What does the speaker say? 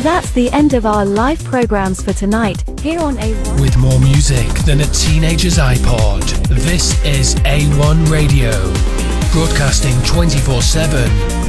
That's the end of our live programs for tonight, here on A1. With more music than a teenager's iPod, this is A1 Radio, broadcasting 24/7